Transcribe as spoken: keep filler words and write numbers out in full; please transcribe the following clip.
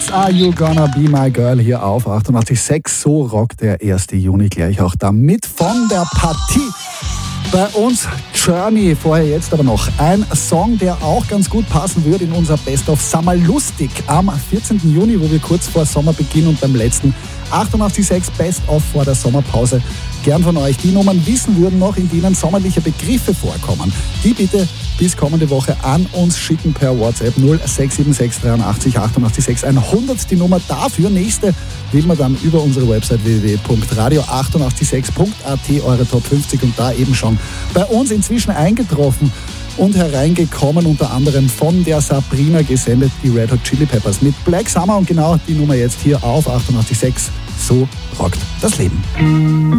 Are You Gonna Be My Girl hier auf achtundachtzig Komma sechs. So rockt der erste Juni gleich auch damit von der Partie. Bei uns Journey, vorher jetzt aber noch ein Song, der auch ganz gut passen würde in unser Best of Summer Lustig am vierzehnten Juni, wo wir kurz vor Sommerbeginn und beim letzten achtundachtzig Komma sechs Best of vor der Sommerpause gern von euch die Nummern wissen würden noch, in denen sommerliche Begriffe vorkommen. Die bitte bis kommende Woche an uns schicken per WhatsApp null sechs sieben sechs dreiundachtzig achtundachtzig Komma sechs hundert. Die Nummer dafür. Nächste wählen wir dann über unsere Website w w w punkt radio achtundachtzig Komma sechs punkt a t, eure Top fünfzig, und da eben schon bei uns inzwischen eingetroffen und hereingekommen, unter anderem von der Sabrina gesendet, die Red Hot Chili Peppers mit Black Summer, und genau die Nummer jetzt hier auf achtundachtzig Komma sechs. So rockt das Leben.